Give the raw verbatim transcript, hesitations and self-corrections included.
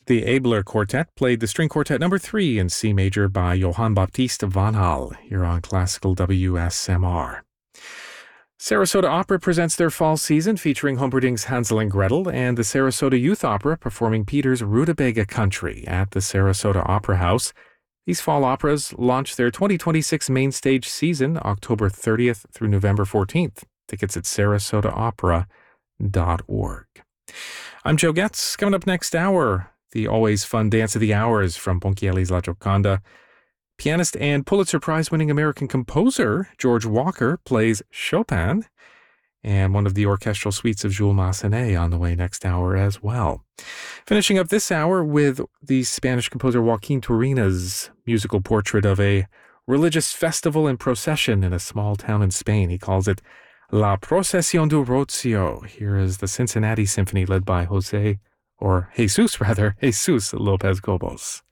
The Abler Quartet played the String Quartet number three in C major by Johann Baptist van Hal here on Classical W S M R. Sarasota Opera presents their fall season featuring Humperdinck's Hansel and Gretel and the Sarasota Youth Opera performing Peter's Rutabaga Country at the Sarasota Opera House. These fall operas launch their twenty twenty-six main stage season October thirtieth through November fourteenth. Tickets at sarasota opera dot org. I'm Joe Getz. Coming up next hour, the always fun Dance of the Hours from Ponchielli's La Gioconda. Pianist and Pulitzer Prize-winning American composer George Walker plays Chopin, and one of the orchestral suites of Jules Massenet on the way next hour as well. Finishing up this hour with the Spanish composer Joaquin Turina's musical portrait of a religious festival and procession in a small town in Spain. He calls it La Procesión del Rocío. Here is the Cincinnati Symphony led by Jose, or Jesus rather, Jesus Lopez Cobos.